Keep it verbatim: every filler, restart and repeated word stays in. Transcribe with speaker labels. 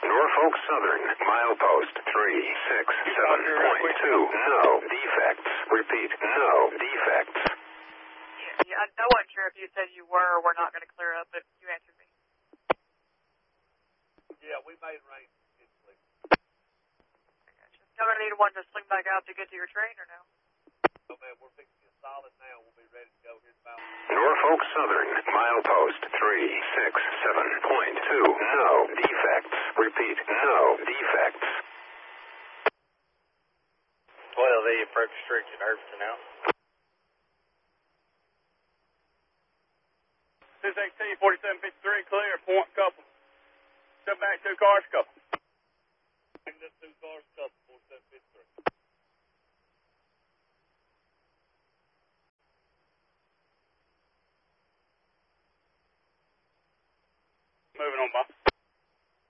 Speaker 1: Norfolk Southern, milepost three six seven point two. No defects. Repeat, no defects.
Speaker 2: Yeah, yeah, I wasn't sure if you said you were or were not going to clear up, but you answered me.
Speaker 3: Yeah, we made rain.
Speaker 2: Y'all going to need one to sling back out to get to your train or no?
Speaker 3: No, man, we're fixing it solid now. We'll be ready to go here about.
Speaker 1: Norfolk Southern, milepost three six seven point two. No defects. Repeat, no defects.
Speaker 4: twelve E, approach restricted, Irvington out.
Speaker 5: six eighteen, forty-seven fifty-three, clear, point couple. Step back two cars, couple.
Speaker 3: Just two cars, couple.